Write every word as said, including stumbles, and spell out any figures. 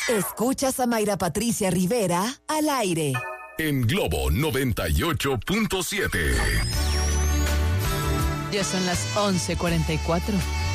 Escuchas a Mayra Patricia Rivera al aire. En Globo noventa y ocho punto siete. Ya son las once cuarenta y cuatro.